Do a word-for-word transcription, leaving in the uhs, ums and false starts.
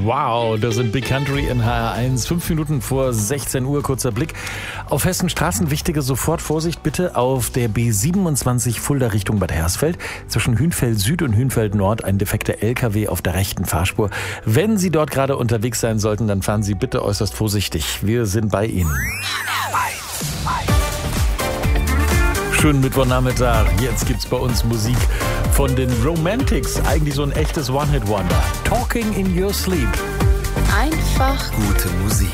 Wow, das sind Big Country in H R eins. Fünf Minuten vor sechzehn Uhr, kurzer Blick auf Hessenstraßen. Wichtige Sofortvorsicht bitte auf der B siebenundzwanzig Fulda Richtung Bad Hersfeld. Zwischen Hünfeld Süd und Hünfeld Nord ein defekter L K W auf der rechten Fahrspur. Wenn Sie dort gerade unterwegs sein sollten, dann fahren Sie bitte äußerst vorsichtig. Wir sind bei Ihnen. Schönen Mittwochnachmittag. Jetzt gibt's bei uns Musik von den Romantics. Eigentlich so ein echtes One-Hit-Wonder. Talking in Your Sleep. Einfach Gute Musik.